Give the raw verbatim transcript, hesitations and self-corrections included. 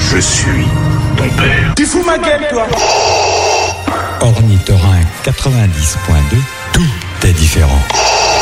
Je suis ton père. Tu fous ma gueule, toi. Ornithorynque quatre-vingt-dix point deux, tout est différent.